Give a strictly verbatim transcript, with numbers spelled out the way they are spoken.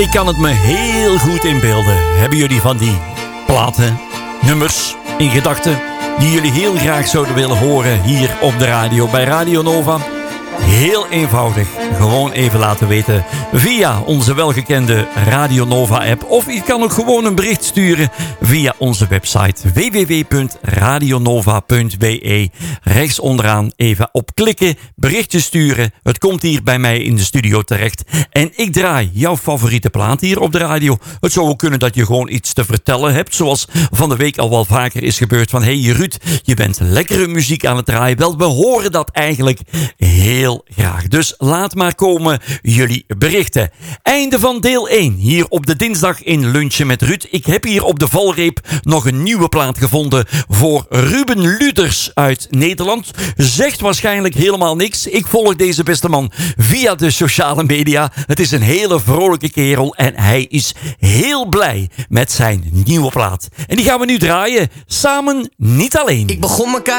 Ik kan het me heel goed inbeelden. Hebben jullie van die platen, nummers in gedachten die jullie heel graag zouden willen horen hier op de radio bij Radio Nova? Heel eenvoudig. Gewoon even laten weten via onze welgekende Radio Nova app. Of je kan ook gewoon een bericht sturen via onze website w w w punt radionova punt b e. Rechts onderaan even op klikken, berichtje sturen. Het komt hier bij mij in de studio terecht. En ik draai jouw favoriete plaat hier op de radio. Het zou ook kunnen dat je gewoon iets te vertellen hebt. Zoals van de week al wel vaker is gebeurd van... Hey Ruud, je bent lekkere muziek aan het draaien. Wel, we horen dat eigenlijk heel graag. Dus laat maar komen jullie berichten. Einde van deel één. Hier op de dinsdag in Lunchen met Ruud. Ik heb hier op de valreep nog een nieuwe plaat gevonden voor Ruben Luters uit Nederland. Zegt waarschijnlijk helemaal niks. Ik volg deze beste man via de sociale media. Het is een hele vrolijke kerel en hij is heel blij met zijn nieuwe plaat. En die gaan we nu draaien. Samen, niet alleen. Ik begon mijn